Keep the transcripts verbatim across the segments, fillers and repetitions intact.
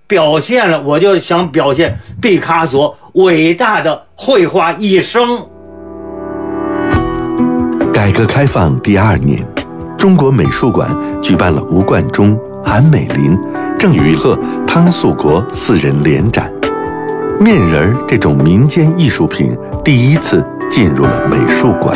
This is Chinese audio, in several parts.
表现了，我就想表现毕卡索伟大的绘画一生。 改革开放第二年，中国美术馆举办了吴冠中、韩美林、郑雨鹤、汤素国四人联展。面人这种民间艺术品第一次进入了美术馆。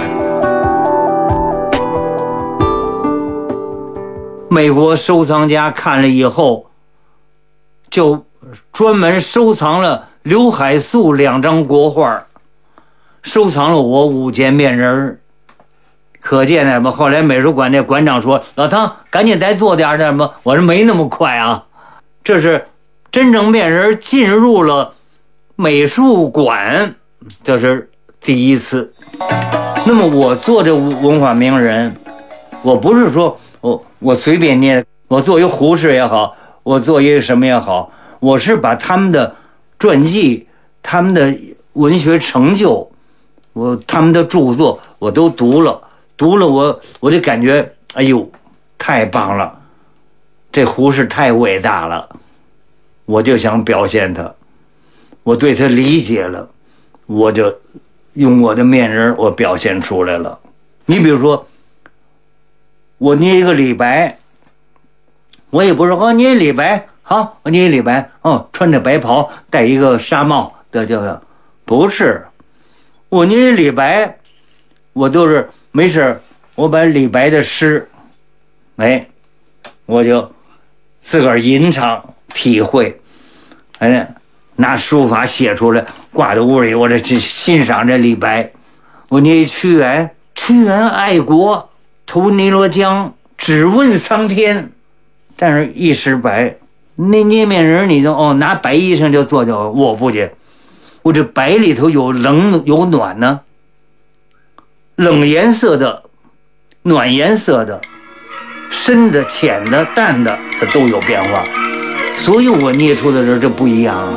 美国收藏家看了以后，就专门收藏了刘海粟两张国画，收藏了我五件面人。可见呢，后来美术馆那馆长说：“老汤，赶紧再做点什么。”我说：“没那么快啊。”这是真正面人进入了美术馆，这是第一次。那么我做这文化名人，我不是说我我随便捏，我做一胡适也好，我做一个什么也好，我是把他们的传记、他们的文学成就、我他们的著作我都读了，读了我我就感觉，哎呦，太棒了，这胡适太伟大了，我就想表现他。我对他理解了，我就用我的面人我表现出来了。你比如说，我捏一个李白，我也不是说捏李白好，我捏李白哦，穿着白袍，戴一个纱帽的这个，不是，我捏李白，我都是没事，我把李白的诗，哎，我就自个儿吟唱体会，哎。拿书法写出来，挂在屋里，我这欣赏这李白。我捏屈原，屈原爱国，投汨罗江，只问苍天，但是一时白。那捏面人你就哦，拿白衣裳就做就，我不去，我这白里头有冷有暖呢，冷颜色的，暖颜色的，深的、浅的、淡的，它都有变化，所以我捏出的这这不一样啊。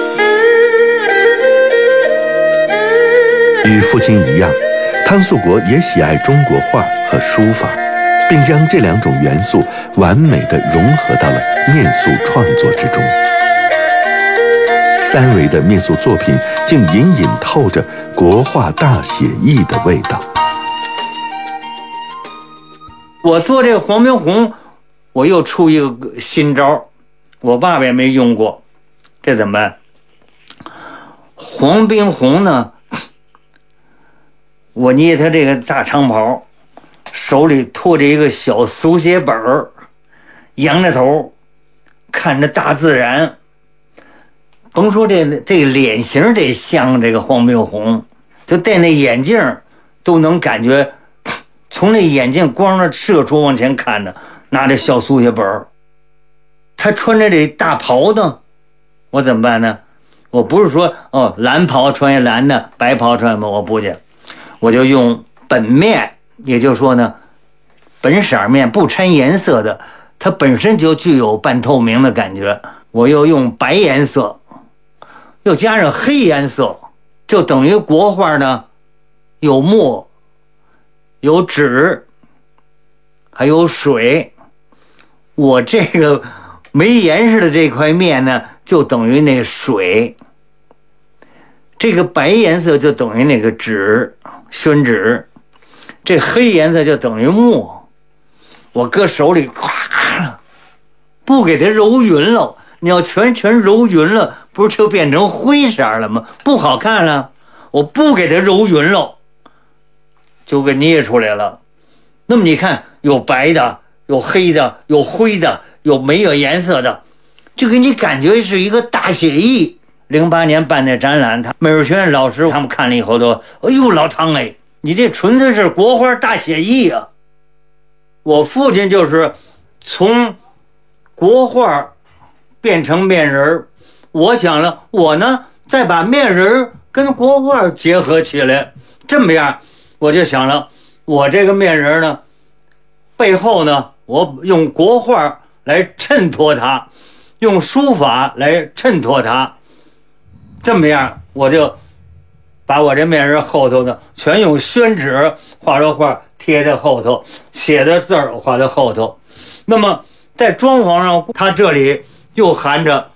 与父亲一样，汤素国也喜爱中国画和书法，并将这两种元素完美地融合到了面塑创作之中。三维的面塑作品竟隐隐透着国画大写意的味道。 我做这个黄宾虹，我又出一个新招，我爸爸也没用过，这怎么办？黄宾虹呢，我捏他这个大长袍，手里托着一个小速写本儿，仰着头看着大自然。甭说这这个脸型得像这个黄宾虹，就戴那眼镜都能感觉从那眼镜光着射出往前看着，拿着小速写本儿。他穿着这大袍呢，我怎么办呢？我不是说哦蓝袍穿一蓝的，白袍穿嘛，我不去。我就用本面，也就是说呢，本色面不掺颜色的，它本身就具有半透明的感觉。我又用白颜色，又加上黑颜色，就等于国画呢，有墨，有纸，还有水。我这个没颜色的这块面呢，就等于那水。这个白颜色就等于那个纸，宣纸，这黑颜色就等于墨。我搁手里咵，不给它揉匀了，你要全全揉匀了，不是就变成灰色了吗？不好看了。我不给它揉匀了，就给捏出来了。那么你看，有白的，有黑的，有灰的，有没有颜色的，就给你感觉是一个大写意。零八年办的展览，他美术学院老师他们看了以后都，哎呦老汤哎，你这纯粹是国画大写意啊！我父亲就是从国画变成面人，我想了，我呢再把面人跟国画结合起来，这么样，我就想了，我这个面人呢，背后呢，我用国画来衬托它，用书法来衬托它。这么样，我就把我这面人后头呢，全用宣纸画着画贴在后头，写的字儿画在后头。那么在装潢上，它这里又含着